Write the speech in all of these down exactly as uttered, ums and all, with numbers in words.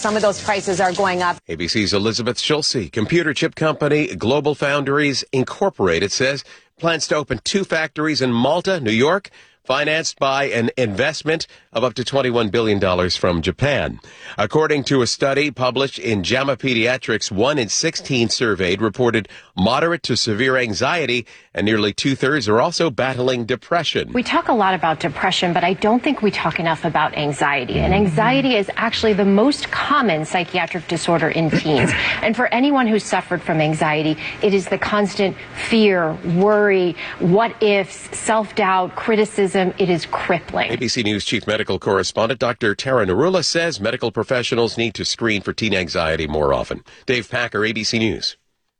Some of those prices are going up. A B C's Elizabeth Schulze, computer chip company Global Foundries Incorporated, says plans to open two factories in Malta, New York, financed by an investment of up to twenty-one billion dollars from Japan. According to a study published in JAMA Pediatrics, one in sixteen surveyed reported moderate to severe anxiety, and nearly two-thirds are also battling depression. We talk a lot about depression, but I don't think we talk enough about anxiety. And anxiety is actually the most common psychiatric disorder in teens. And for anyone who's suffered from anxiety, it is the constant fear, worry, what ifs, self-doubt, criticism. It is crippling. A B C News chief medical correspondent Doctor Tara Narula says medical professionals need to screen for teen anxiety more often. Dave Packer, A B C News.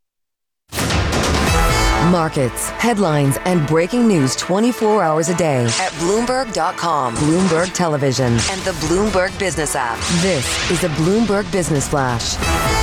Markets, headlines, and breaking news twenty-four hours a day at Bloomberg dot com, Bloomberg Television, and the Bloomberg Business app. This is a Bloomberg Business Flash.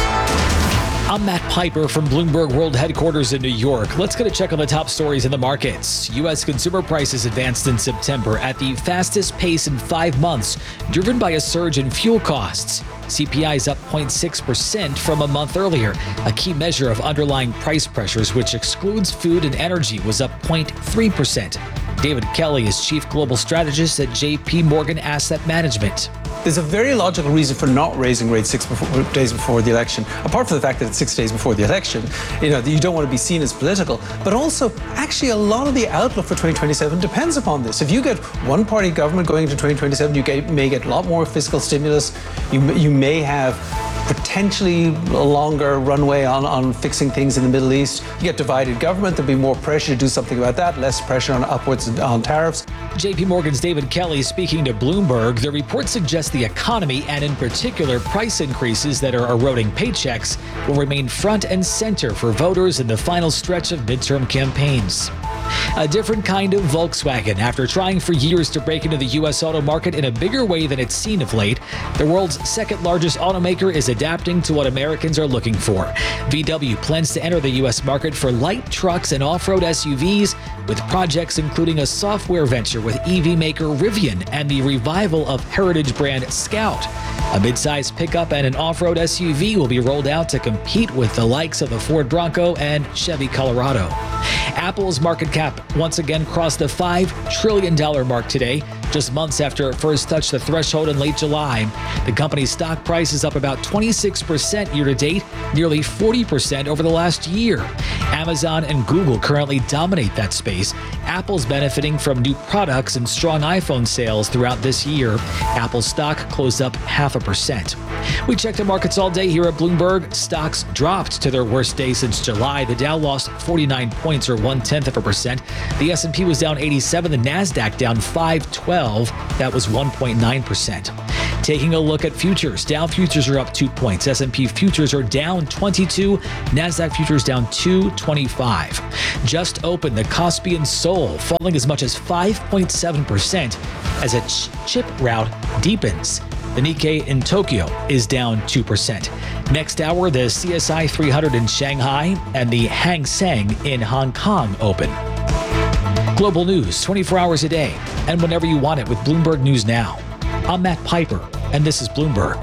I'm Matt Piper from Bloomberg World Headquarters in New York. Let's get a check on the top stories in the markets. U S consumer prices advanced in September at the fastest pace in five months, driven by a surge in fuel costs. C P I is up zero point six percent from a month earlier. A key measure of underlying price pressures, which excludes food and energy, was up zero point three percent. David Kelly is Chief Global Strategist at J P Morgan Asset Management. There's a very logical reason for not raising rates six before, days before the election, apart from the fact that it's six days before the election. You know, you don't want to be seen as political, but also actually a lot of the outlook for twenty twenty-seven depends upon this. If you get one-party government going into twenty twenty-seven, you get, may get a lot more fiscal stimulus. You, you may have potentially a longer runway on, on fixing things in the Middle East. You get divided government, there'll be more pressure to do something about that, less pressure on upwards on tariffs. J P Morgan's David Kelly speaking to Bloomberg. The report suggests the economy, and in particular price increases that are eroding paychecks, will remain front and center for voters in the final stretch of midterm campaigns. A different kind of Volkswagen. After trying for years to break into the U S auto market in a bigger way than it's seen of late, the world's second largest automaker is adapting to what Americans are looking for. V W plans to enter the U S market for light trucks and off-road S U Vs, with projects including a software venture with E V maker Rivian and the revival of heritage brand Scout. A midsize pickup and an off-road S U V will be rolled out to compete with the likes of the Ford Bronco and Chevy Colorado. Apple's market cap once again crossed the five trillion dollars mark today, just months after it first touched the threshold in late July. The company's stock price is up about twenty-six percent year to date, nearly forty percent over the last year. Amazon and Google currently dominate that space. Apple's benefiting from new products and strong iPhone sales throughout this year. Apple's stock closed up half a percent. We checked the markets all day here at Bloomberg. Stocks dropped to their worst day since July. The Dow lost forty-nine points, or one-tenth of a percent. The S and P was down eighty-seven. The Nasdaq down five twelve. That was one point nine percent. Taking a look at futures. Dow futures are up two points. S and P futures are down twenty-two. Nasdaq futures down two twenty-five. Just opened, the Kospi in Seoul falling as much as five point seven percent as a ch- chip rout deepens. The Nikkei in Tokyo is down two percent. Next hour, the C S I three hundred in Shanghai and the Hang Seng in Hong Kong open. Global news twenty-four hours a day and whenever you want it with Bloomberg News Now. I'm Matt Piper, and this is Bloomberg.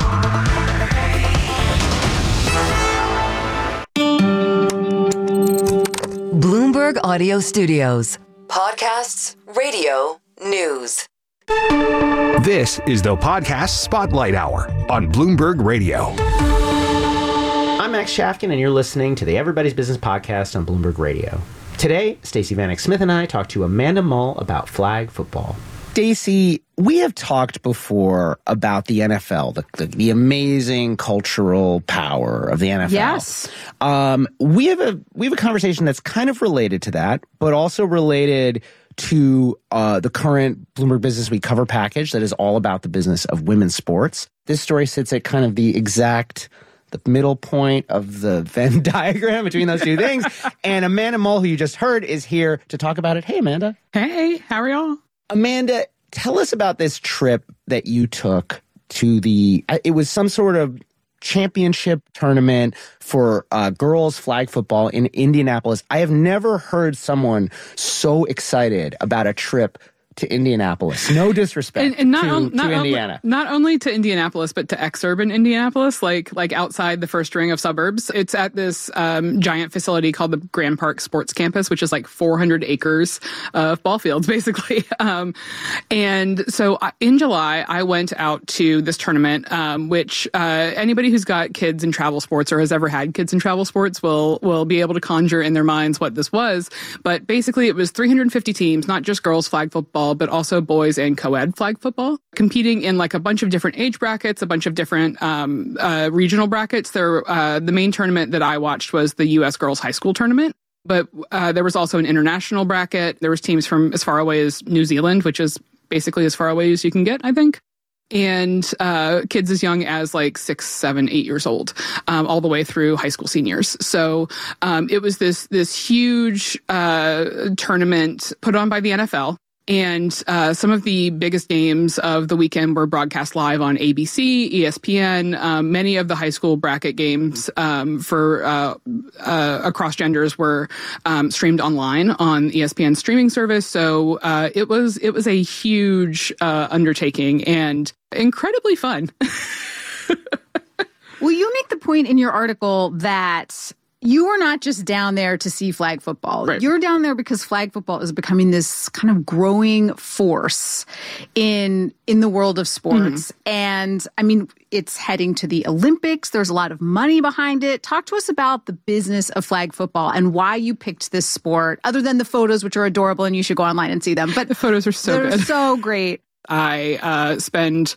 Bloomberg Audio Studios. Podcasts, radio, news. This is the Podcast Spotlight Hour on Bloomberg Radio. I'm Max Shafkin, and you're listening to the Everybody's Business Podcast on Bloomberg Radio. Today, Stacey Vanek Smith and I talk to Amanda Mull about flag football. Stacey, we have talked before about the N F L, the, the, the amazing cultural power of the N F L. Yes. Um, we have a we have a conversation that's kind of related to that, but also related to uh, the current Bloomberg Business Week cover package that is all about the business of women's sports. This story sits at kind of the exact the middle point of the Venn diagram between those two things. And Amanda Mull, who you just heard, is here to talk about it. Hey, Amanda. Hey, how are y'all? Amanda, tell us about this trip that you took to the, it was some sort of championship tournament for uh, girls flag football in Indianapolis. I have never heard someone so excited about a trip to Indianapolis. No disrespect and, and not to, on, not to only, Indiana. not only to Indianapolis, but to exurban Indianapolis, like like outside the first ring of suburbs. It's at this um, giant facility called the Grand Park Sports Campus, which is like four hundred acres of ball fields, basically. Um, and so in July, I went out to this tournament, um, which uh, anybody who's got kids in travel sports or has ever had kids in travel sports will will be able to conjure in their minds what this was. But basically, it was three hundred fifty teams, not just girls flag football, but also boys and co-ed flag football, competing in like a bunch of different age brackets, a bunch of different um, uh, regional brackets. There, uh, the main tournament that I watched was the U S Girls High School Tournament. But uh, there was also an international bracket. There was teams from as far away as New Zealand, which is basically as far away as you can get, I think. And uh, kids as young as like six, seven, eight years old, um, all the way through high school seniors. So um, it was this this huge uh, tournament put on by the N F L. And uh, some of the biggest games of the weekend were broadcast live on A B C, E S P N. Um, many of the high school bracket games um, for uh, uh, across genders were um, streamed online on E S P N streaming service. So uh, it was it was a huge uh, undertaking and incredibly fun. Well, you make the point in your article that you are not just down there to see flag football. Right. You're down there because flag football is becoming this kind of growing force in in the world of sports. Mm-hmm. And I mean, it's heading to the Olympics. There's a lot of money behind it. Talk to us about the business of flag football and why you picked this sport, other than the photos, which are adorable and you should go online and see them. But the photos are so they're good. so great. I uh, spend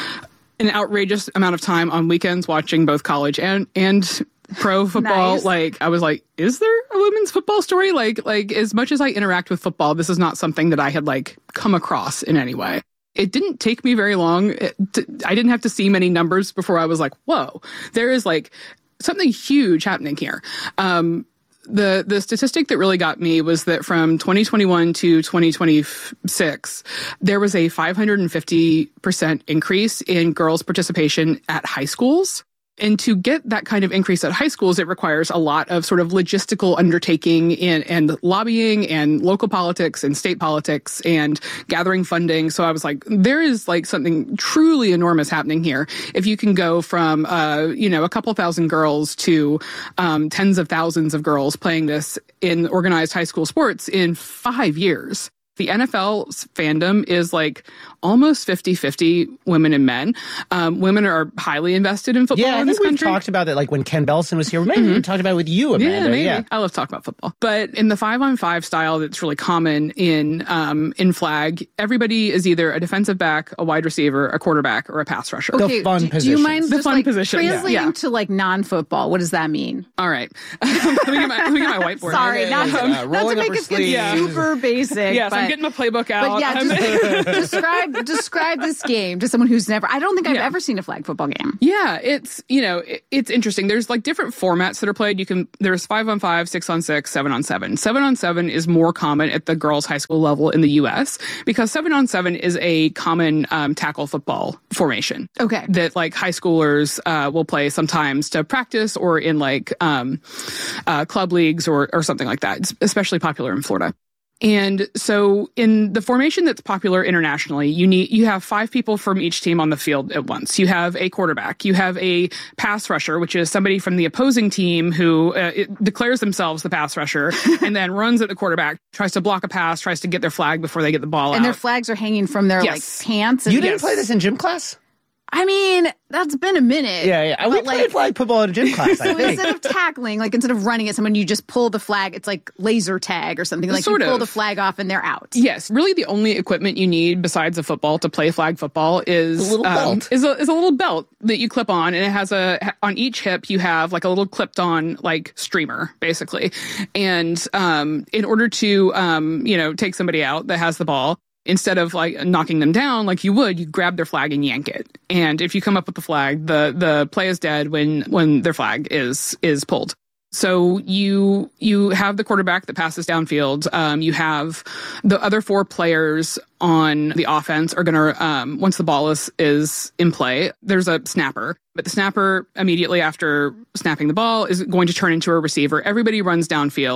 an outrageous amount of time on weekends watching both college and and pro football. Nice. Like, I was like, is there a women's football story? Like, like as much as I interact with football, this is not something that I had like come across in any way. It didn't take me very long. It, to, I didn't have to see many numbers before I was like, whoa, there is like something huge happening here. Um, The the statistic that really got me was that from twenty twenty-one to twenty twenty-six, there was a five hundred fifty percent increase in girls' participation at high schools. And to get that kind of increase at high schools, it requires a lot of sort of logistical undertaking in, and lobbying and local politics and state politics and gathering funding. So I was like, there is like something truly enormous happening here. If you can go from, uh, you know, a couple thousand girls to um, tens of thousands of girls playing this in organized high school sports in five years. The N F L's fandom is like almost fifty-fifty women and men. Um, women are highly invested in football yeah, in I this think we've country. talked about that, like when Ken Belson was here. Maybe mm-hmm. we talked about it with you, Amanda. Yeah, maybe. Yeah. I love talking about football. But in the five-on-five style that's really common in um, in flag, everybody is either a defensive back, a wide receiver, a quarterback, or a pass rusher. Okay, the fun do, positions. do you mind the just fun like positions. translating Yeah. to like non-football? What does that mean? All right. let, me get my, let me get my whiteboard. Sorry, Yeah, not yeah, to, yeah. not to Rolling make up her us get sleeves. super basic. Yes, but, I'm getting my playbook out. But yeah, just, describe describe this game to someone who's never. I don't think I've Yeah. ever seen a flag football game. Yeah, it's, you know, it, it's interesting. There's like different formats that are played. You can, there's five on five, six on six, seven on seven. Seven on seven is more common at the girls' high school level in the U S because seven on seven is a common um, tackle football formation. Okay. That like high schoolers uh, will play sometimes to practice or in like um, uh, club leagues or, or something like that. It's especially popular in Florida. And so in the formation that's popular internationally, you need you have five people from each team on the field at once. You have a quarterback. You have a pass rusher, which is somebody from the opposing team who uh, it declares themselves the pass rusher and then runs at the quarterback, tries to block a pass, tries to get their flag before they get the ball and out. And their flags are hanging from their yes. like pants. And You didn't yes. play this in gym class? I mean, that's been a minute. Yeah, yeah. We But, played like, flag football in gym class, I so think. instead of tackling, like instead of running at someone, you just pull the flag. It's like laser tag or something. Like Sort you pull of. the flag off and they're out. Yes, really the only equipment you need besides a football to play flag football is A little um, belt. is a is a little belt that you clip on, and it has a on each hip you have like a little clipped on like streamer basically, and um, in order to um, you know take somebody out that has the ball. Instead of like knocking them down like you would, you grab their flag and yank it. And if you come up with the flag, the the play is dead when when their flag is is pulled. So you you have the quarterback that passes downfield. Um, you have the other four players on the offense are going to, um, once the ball is, is in play, there's a snapper. But the snapper, immediately after snapping the ball, is going to turn into a receiver. Everybody runs downfield.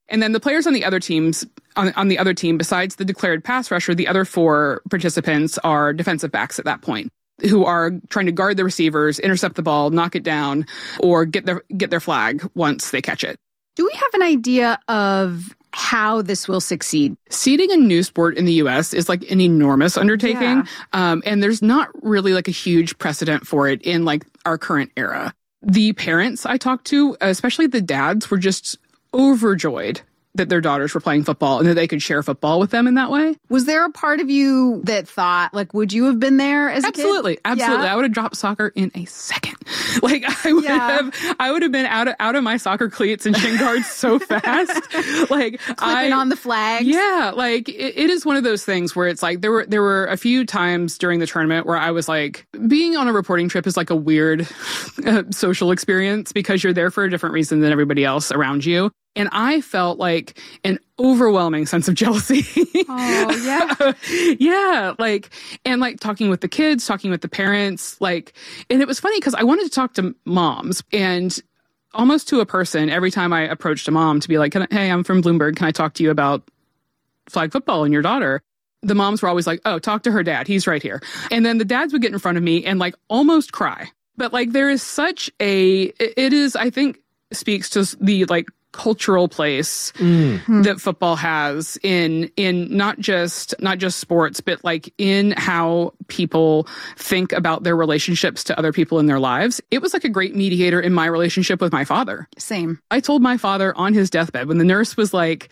And then the players on the other teams, on, on the other team, besides the declared pass rusher, the other four participants are defensive backs at that point, who are trying to guard the receivers, intercept the ball, knock it down, or get their get their flag once they catch it. Do we have an idea of how this will succeed? Seeding a new sport in the U S is like an enormous undertaking. Yeah. Um, and there's not really like a huge precedent for it in like our current era. The parents I talked to, especially the dads, were just overjoyed that their daughters were playing football and that they could share football with them in that way. Was there a part of you that thought, like, would you have been there as a absolutely, kid? Absolutely. Yeah. I would have dropped soccer in a second. Like I would Yeah. have, I would have been out of, out of my soccer cleats and shin guards so fast. Like Clipping I, on the flags. Yeah. Like it, it is one of those things where it's like, there were, there were a few times during the tournament where I was like, being on a reporting trip is like a weird uh, social experience because you're there for a different reason than everybody else around you. And I felt like an overwhelming sense of jealousy. Oh, yeah. Yeah. Like, and like talking with the kids, talking with the parents, like, and it was funny because I wanted to talk to moms and almost to a person every time I approached a mom to be like, Can I, hey, I'm from Bloomberg. Can I talk to you about flag football and your daughter? The moms were always like, oh, talk to her dad. He's right here. And then the dads would get in front of me and like almost cry. But like, there is such a, it is, I think, speaks to the like, cultural place mm. that football has in in not just not just sports, but like in how people think about their relationships to other people in their lives. It was like a great mediator in my relationship with my father. Same. I told my father on his deathbed when the nurse was like,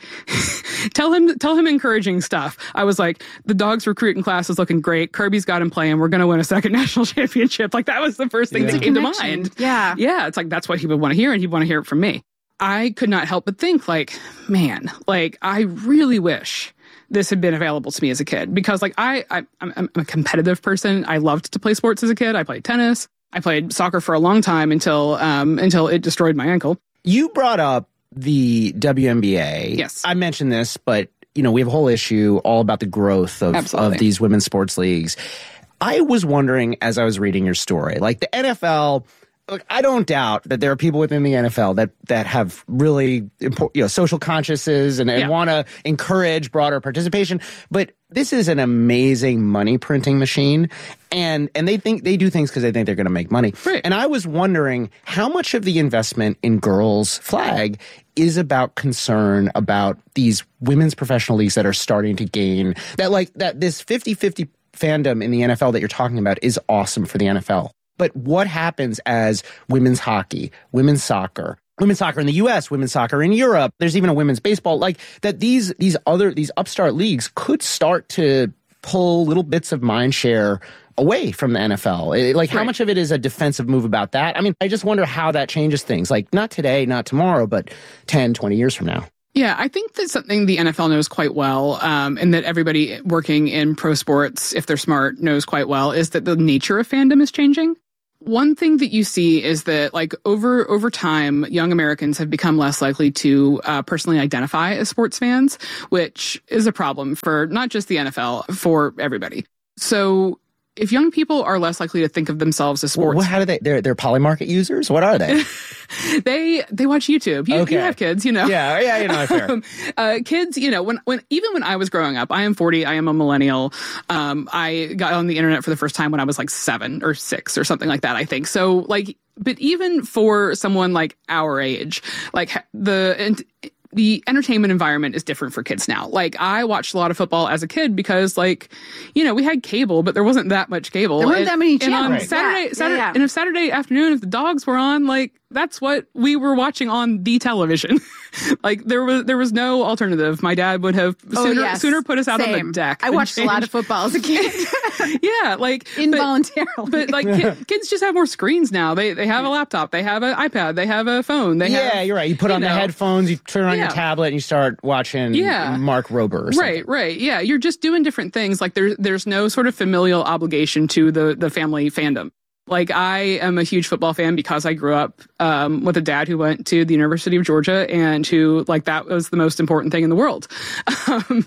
tell him tell him encouraging stuff. I was like, the dog's recruiting class is looking great. Kirby's got him playing. We're going to win a second national championship. Like that was the first thing yeah. that came to Connection. mind. Yeah. Yeah. It's like, that's what he would want to hear. And he'd want to hear it from me. I could not help but think like, man, like I really wish this had been available to me as a kid because like I, I I'm, I'm a competitive person. I loved to play sports as a kid. I played tennis. I played soccer for a long time until um, until it destroyed my ankle. You brought up the W N B A. Yes. I mentioned this, but you know, we have a whole issue all about the growth of, of these women's sports leagues. I was wondering as I was reading your story, like the N F L, look, I don't doubt that there are people within the N F L that that have really important, you know, social consciences and, and yeah. want to encourage broader participation. But this is an amazing money printing machine, and and they think they do things because they think they're going to make money. Right. And I was wondering how much of the investment in girls' flag is about concern about these women's professional leagues that are starting to gain that, like that this fifty-fifty fandom in the N F L that you're talking about is awesome for the N F L. But what happens as women's hockey, women's soccer, women's soccer in the U S, women's soccer in Europe, there's even a women's baseball, like that these these other these upstart leagues could start to pull little bits of mind share away from the N F L. It, like, right. How much of it is a defensive move about that? I mean, I just wonder how that changes things. Like, not today, not tomorrow, but ten, twenty years from now. Yeah, I think that's something the N F L knows quite well, um, and that everybody working in pro sports, if they're smart, knows quite well, is that the nature of fandom is changing. One thing that you see is that, like, over over time, young Americans have become less likely to uh, personally identify as sports fans, which is a problem for not just the N F L, for everybody. So if young people are less likely to think of themselves as sports... Well, how do they... They're, they're Polymarket users? What are they? they they watch YouTube. You, okay. you have kids, you know. Yeah, yeah, you know, fair. um, uh, kids, you know, when when even when I was growing up, I am forty, I am a millennial. Um, I got on the internet for the first time when I was like seven or six or something like that, I think. So, like, but even for someone like our age, like the... And, the entertainment environment is different for kids now. Like, I watched a lot of football as a kid because, like, you know, we had cable, but there wasn't that much cable. There weren't and, that many channels. And on right. Saturday, yeah. Saturday, yeah, yeah. and if Saturday afternoon, if the dogs were on, like, that's what we were watching on the television. Like, there was there was no alternative. My dad would have oh, sooner yes. sooner put us out Same. on the deck. I watched change. a lot of football as a kid. Yeah, like involuntarily. But, but like kid, kids just have more screens now. They they have a laptop, they have an iPad, they have a phone. They yeah, have, you're right. You put you on know, the headphones, you turn on yeah. your tablet, and you start watching yeah. Mark Rober. Or something. Right, right. Yeah, you're just doing different things. Like there's there's no sort of familial obligation to the the family fandom. Like, I am a huge football fan because I grew up um, with a dad who went to the University of Georgia and who, like, that was the most important thing in the world. Um,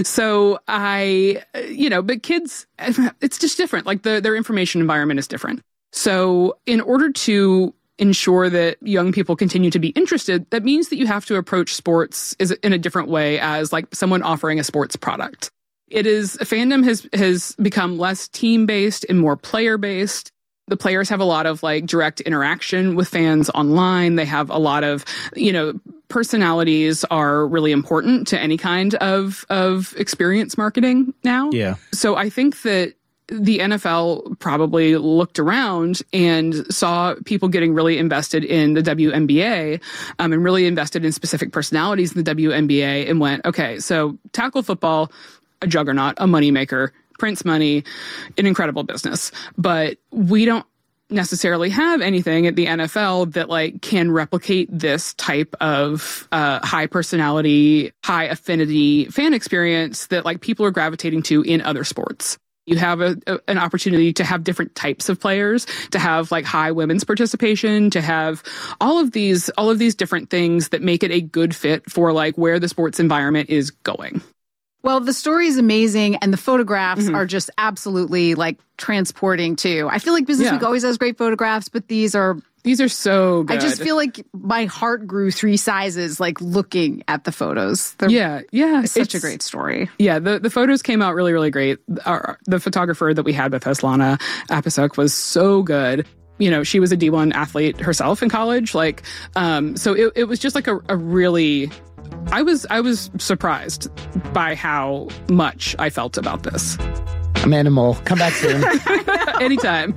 so I, you know, but kids, it's just different. Like, the, their information environment is different. So in order to ensure that young people continue to be interested, that means that you have to approach sports is in a different way as like someone offering a sports product. It is, fandom has, has become less team-based and more player-based. The players have a lot of like direct interaction with fans online. They have a lot of, you know, personalities are really important to any kind of, of experience marketing now. Yeah. So I think that the N F L probably looked around and saw people getting really invested in the W N B A um, and really invested in specific personalities in the W N B A and went, okay, so tackle football, a juggernaut, a moneymaker, prints money, an incredible business. But we don't necessarily have anything at the N F L that like can replicate this type of uh, high personality, high affinity fan experience that like people are gravitating to in other sports. You have a, a, an opportunity to have different types of players, to have like high women's participation, to have all of these, all of these different things that make it a good fit for like where the sports environment is going. Well, the story is amazing, and the photographs Mm-hmm. are just absolutely like transporting too. I feel like Business Yeah. Week always has great photographs, but these are these are so good. I just feel like my heart grew three sizes like looking at the photos. They're, yeah, yeah, it's such a great story. Yeah, the, the photos came out really, really great. Our, the photographer that we had with us, Lana Apasuk, was so good. You know, she was a D one athlete herself in college. Like, um, so it, it was just like a, a really. I was I was surprised by how much I felt about this. Amanda Mole, come back soon. Anytime.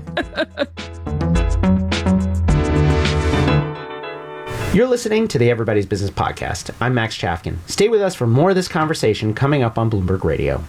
You're listening to the Everybody's Business Podcast. I'm Max Chafkin. Stay with us for more of this conversation coming up on Bloomberg Radio.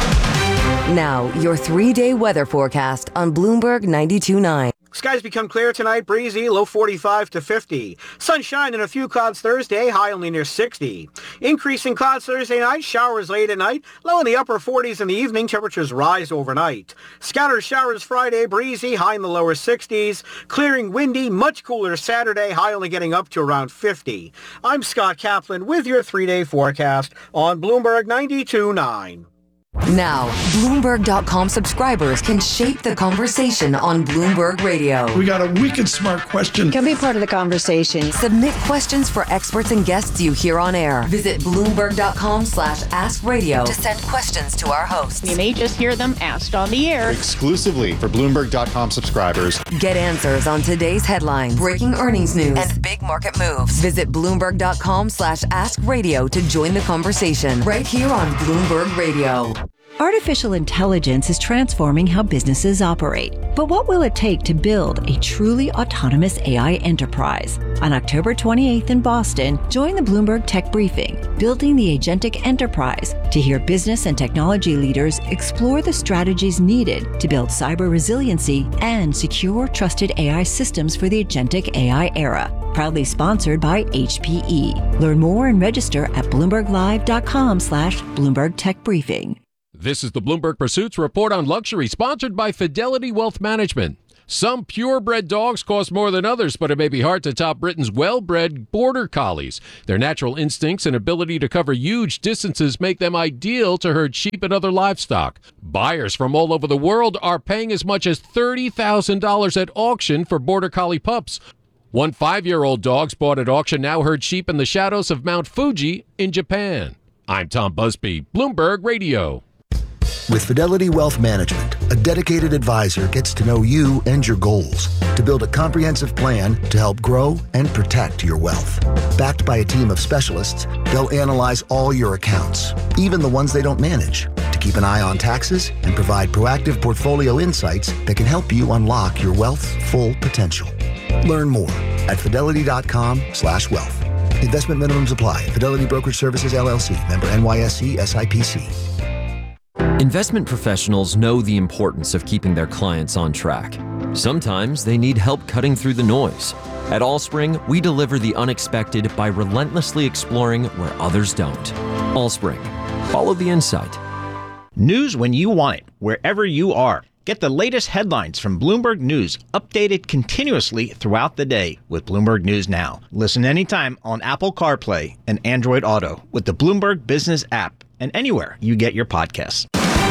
Now, your three-day weather forecast on Bloomberg ninety-two point nine. Skies become clear tonight, breezy, low forty-five to fifty. Sunshine and a few clouds Thursday, high only near sixty. Increasing clouds Thursday night, showers late at night, low in the upper forties in the evening, temperatures rise overnight. Scattered showers Friday, breezy, high in the lower sixties. Clearing windy, much cooler Saturday, high only getting up to around fifty. I'm Scott Kaplan with your three-day forecast on Bloomberg ninety-two point nine. Now, Bloomberg dot com subscribers can shape the conversation on Bloomberg Radio. We got a wicked smart question. Can be part of the conversation. Submit questions for experts and guests you hear on air. Visit Bloomberg dot com slash ask radio to send questions to our hosts. You may just hear them asked on the air. Exclusively for Bloomberg dot com subscribers. Get answers on today's headlines, breaking earnings news, and big market moves. Visit Bloomberg dot com slash ask radio to join the conversation right here on Bloomberg Radio. Artificial intelligence is transforming how businesses operate. But what will it take to build a truly autonomous A I enterprise? On October twenty-eighth in Boston, join the Bloomberg Tech Briefing, Building the Agentic Enterprise, to hear business and technology leaders explore the strategies needed to build cyber resiliency and secure, trusted A I systems for the agentic A I era. Proudly sponsored by H P E. Learn more and register at bloomberg live dot com slash Bloomberg Tech Briefing. This is the Bloomberg Pursuits Report on Luxury, sponsored by Fidelity Wealth Management. Some purebred dogs cost more than others, but it may be hard to top Britain's well-bred Border Collies. Their natural instincts and ability to cover huge distances make them ideal to herd sheep and other livestock. Buyers from all over the world are paying as much as thirty thousand dollars at auction for Border Collie pups. One five-year-old dog bought at auction now herd sheep in the shadows of Mount Fuji in Japan. I'm Tom Busby, Bloomberg Radio. With Fidelity Wealth Management, a dedicated advisor gets to know you and your goals to build a comprehensive plan to help grow and protect your wealth. Backed by a team of specialists, they'll analyze all your accounts, even the ones they don't manage, to keep an eye on taxes and provide proactive portfolio insights that can help you unlock your wealth's full potential. Learn more at fidelity dot com slash wealth. Investment minimums apply. Fidelity Brokerage Services, L L C. Member N Y S E S I P C. Investment professionals know the importance of keeping their clients on track. Sometimes they need help cutting through the noise. At Allspring, we deliver the unexpected by relentlessly exploring where others don't. Allspring. Follow the insight. News when you want it, wherever you are. Get the latest headlines from Bloomberg News, updated continuously throughout the day with Bloomberg News Now. Listen anytime on Apple CarPlay and Android Auto with the Bloomberg Business app and anywhere you get your podcasts.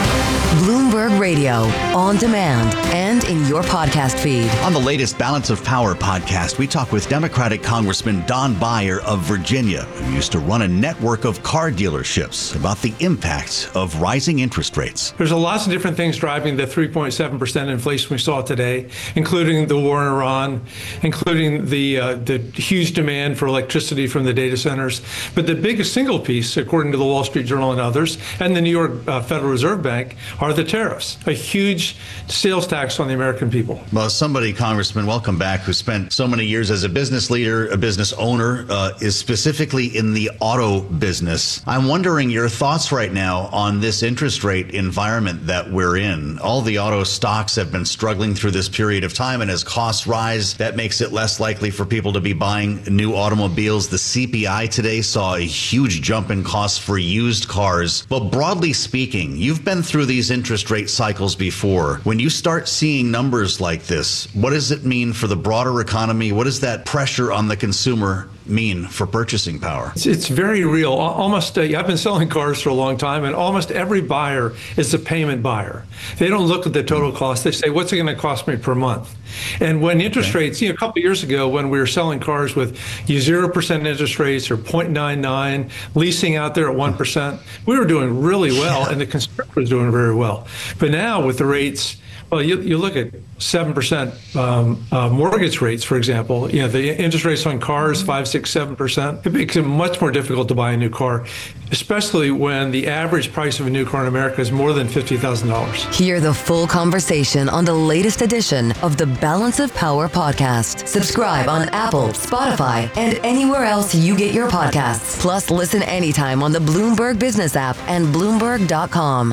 Bloomberg Radio, on demand and in your podcast feed. On the latest Balance of Power podcast, we talk with Democratic Congressman Don Beyer of Virginia, who used to run a network of car dealerships, about the impact of rising interest rates. There's a lots of different things driving the three point seven percent inflation we saw today, including the war in Iran, including the uh, the huge demand for electricity from the data centers. But the biggest single piece, according to the Wall Street Journal and others, and the New York uh, Federal Reserve Bank, are the tariffs, a huge sales tax on the American people. Well, somebody, Congressman, welcome back, who spent so many years as a business leader, a business owner, uh, is specifically in the auto business. I'm wondering your thoughts right now on this interest rate environment that we're in. All the auto stocks have been struggling through this period of time, and as costs rise, that makes it less likely for people to be buying new automobiles. The C P I today saw a huge jump in costs for used cars. But broadly speaking, you've been through these interest rate cycles before. When you start seeing numbers like this, what does it mean for the broader economy? What does that pressure on the consumer mean for purchasing power? It's, it's very real. Almost, uh, I've been selling cars for a long time, and almost every buyer is a payment buyer. They don't look at the total cost. They say, what's it going to cost me per month? And when interest okay. rates, you know, a couple of years ago, when we were selling cars with zero percent interest rates or zero point nine nine, leasing out there at one percent, we were doing really well, and the consumer was doing very well. But now with the rates, well, you, you look at seven percent um, uh, mortgage rates, for example, you know, the interest rates on cars, five, six, seven percent. It makes it much more difficult to buy a new car, especially when the average price of a new car in America is more than fifty thousand dollars. Hear the full conversation on the latest edition of the Balance of Power podcast. Subscribe on Apple, Spotify, and anywhere else you get your podcasts. Plus, listen anytime on the Bloomberg Business app and Bloomberg dot com.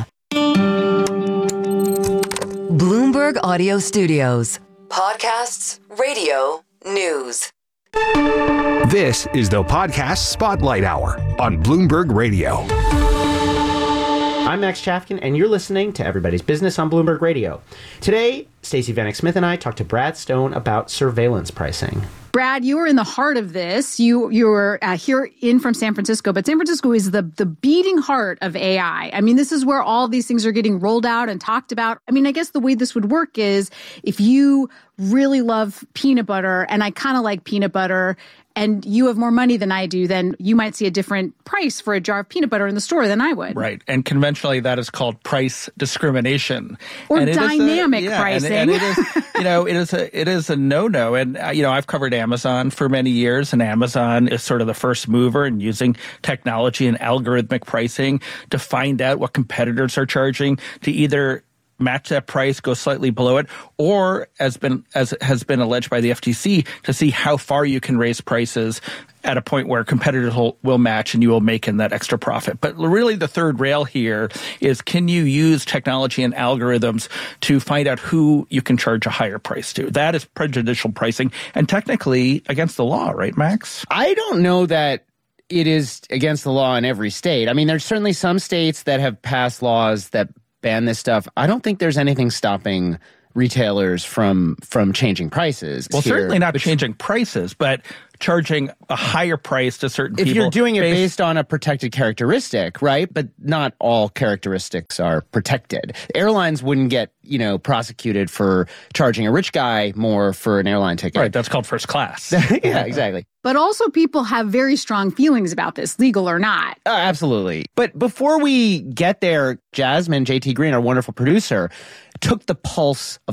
Bloomberg Audio Studios. Podcasts, radio, news. This is the Podcast Spotlight Hour on Bloomberg Radio. I'm Max Chafkin, and you're listening to Everybody's Business on Bloomberg Radio. Today, Stacey Vanek Smith and I talked to Brad Stone about surveillance pricing. Brad, you were in the heart of this. You you were uh, here in from San Francisco, but San Francisco is the the beating heart of A I. I mean, this is where all these things are getting rolled out and talked about. I mean, I guess the way this would work is if you really love peanut butter, and I kind of like peanut butter, and you have more money than I do, then you might see a different price for a jar of peanut butter in the store than I would. Right. And conventionally, that is called price discrimination. Or and dynamic a, yeah, pricing. And, and it is, you know, it is a it is a no-no. And, uh, you know, I've covered Amazon for many years, and Amazon is sort of the first mover in using technology and algorithmic pricing to find out what competitors are charging, to either match that price, go slightly below it, or as been as has been alleged by the F T C, to see how far you can raise prices at a point where competitors will, will match and you will make in that extra profit. But really the third rail here is, can you use technology and algorithms to find out who you can charge a higher price to? That is prejudicial pricing and technically against the law, right, Max? I don't know that it is against the law in every state. I mean, there's certainly some states that have passed laws that ban this stuff. I don't think there's anything stopping retailers from from changing prices. Well, here. certainly not but changing prices, but charging a higher price to certain if people. If you're doing it based, based on a protected characteristic, right? But not all characteristics are protected. Airlines wouldn't get, you know, prosecuted for charging a rich guy more for an airline ticket. Right, that's called first class. Yeah, exactly. But also people have very strong feelings about this, legal or not. Uh, absolutely. But before we get there, Jasmine, J T Green, our wonderful producer, took the pulse of